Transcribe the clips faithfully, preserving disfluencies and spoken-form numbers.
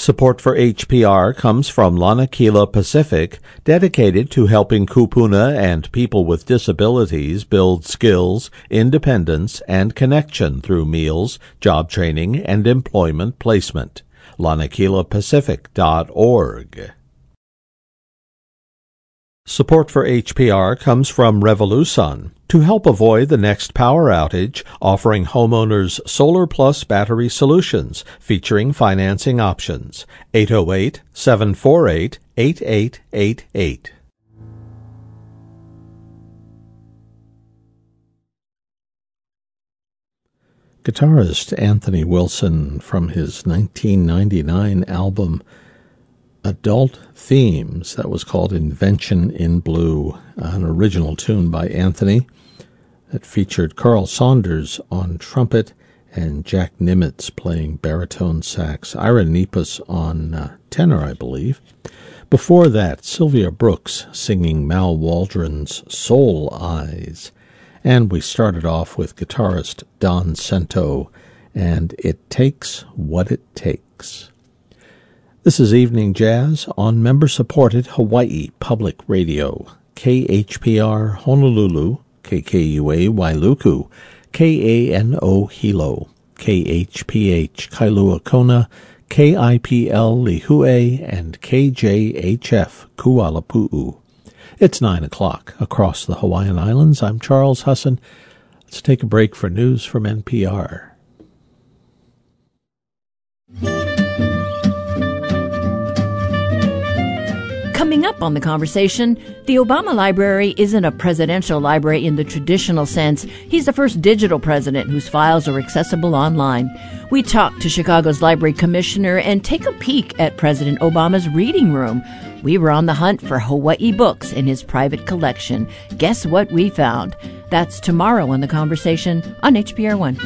Support for H P R comes from Lanakila Pacific, dedicated to helping kupuna and people with disabilities build skills, independence, and connection through meals, job training, and employment placement. lanakila pacific dot org. Support for H P R comes from Revolusun, to help avoid the next power outage, offering homeowners Solar Plus battery solutions featuring financing options. eight oh eight, seven four eight, eight eight eight eight. Guitarist Anthony Wilson, from his nineteen ninety-nine album Adult Themes, that was called Invention in Blue, an original tune by Anthony that featured Carl Saunders on trumpet and Jack Nimitz playing baritone sax, Ira Nepos on uh, tenor, I believe. Before that, Sylvia Brooks singing Mal Waldron's Soul Eyes. And we started off with guitarist Don Cento and It Takes What It Takes. This is Evening Jazz on member-supported Hawaii Public Radio, K H P R Honolulu, K K U A Wailuku, K A N O Hilo, K H P H Kailua Kona, K I P L Lihue, and K J H F Kualapu'u. It's nine o'clock across the Hawaiian Islands. I'm Charles Husson. Let's take a break for news from N P R. Coming up on The Conversation, the Obama Library isn't a presidential library in the traditional sense. He's the first digital president whose files are accessible online. We talk to Chicago's library commissioner and take a peek at President Obama's reading room. We were on the hunt for Hawaii books in his private collection. Guess what we found? That's tomorrow on The Conversation on H P R one.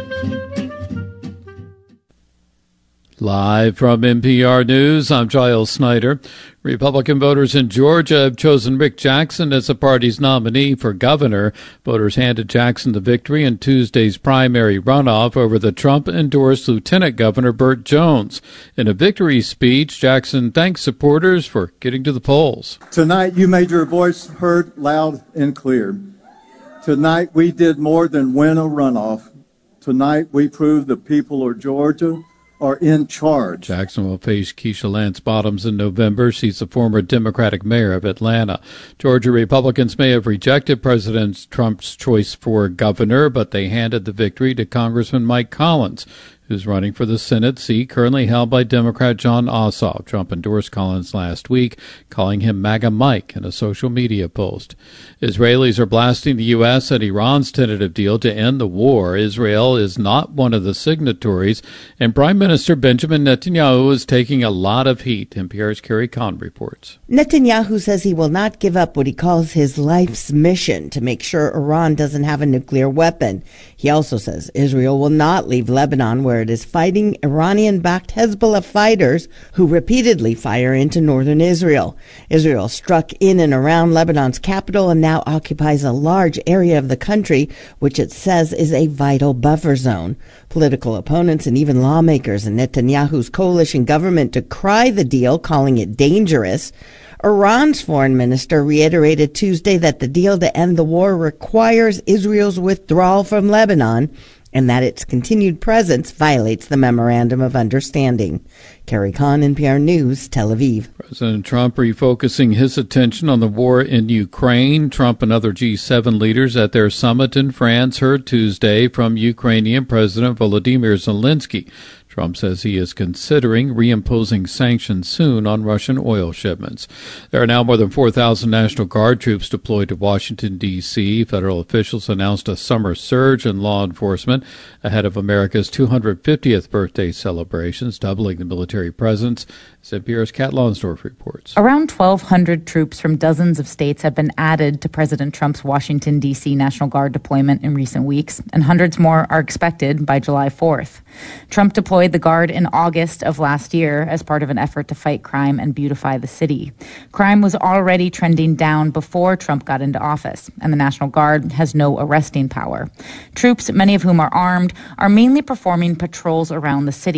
Live from N P R News, I'm Giles Snyder. Republican voters in Georgia have chosen Rick Jackson as the party's nominee for governor. Voters handed Jackson the victory in Tuesday's primary runoff over the Trump-endorsed Lieutenant Governor Burt Jones. In a victory speech, Jackson thanked supporters for getting to the polls. Tonight, you made your voice heard loud and clear. Tonight, we did more than win a runoff. Tonight, we proved the people of Georgia are in charge. Jackson will face Keisha Lance Bottoms in November. She's the former Democratic mayor of Atlanta. Georgia Republicans may have rejected President Trump's choice for governor, but they handed the victory to Congressman Mike Collins, who's running for the Senate seat currently held by Democrat Jon Ossoff. Trump endorsed Collins last week, calling him MAGA Mike in a social media post. Israelis are blasting the U S and Iran's tentative deal to end the war. Israel is not one of the signatories, and Prime Minister Benjamin Netanyahu is taking a lot of heat. N P R's Carrie Kahn reports. Netanyahu says he will not give up what he calls his life's mission to make sure Iran doesn't have a nuclear weapon. He also says Israel will not leave Lebanon, where it is fighting Iranian-backed Hezbollah fighters who repeatedly fire into northern Israel. Israel struck in and around Lebanon's capital and now occupies a large area of the country, which it says is a vital buffer zone. Political opponents and even lawmakers in Netanyahu's coalition government decry the deal, calling it dangerous. Iran's foreign minister reiterated Tuesday that the deal to end the war requires Israel's withdrawal from Lebanon and that its continued presence violates the Memorandum of Understanding. Carrie Kahn, N P R News, Tel Aviv. President Trump refocusing his attention on the war in Ukraine. Trump and other G seven leaders at their summit in France heard Tuesday from Ukrainian President Volodymyr Zelensky. Trump says he is considering reimposing sanctions soon on Russian oil shipments. There are now more than four thousand National Guard troops deployed to Washington, D C Federal officials announced a summer surge in law enforcement ahead of America's two hundred fiftieth birthday celebrations, doubling the military presence. As N P R's Kat Lonsdorf reports. Around twelve hundred troops from dozens of states have been added to President Trump's Washington, D C National Guard deployment in recent weeks, and hundreds more are expected by July fourth. Trump deployed the Guard in August of last year as part of an effort to fight crime and beautify the city. Crime was already trending down before Trump got into office, and the National Guard has no arresting power. Troops, many of whom are armed, are mainly performing patrols around the city.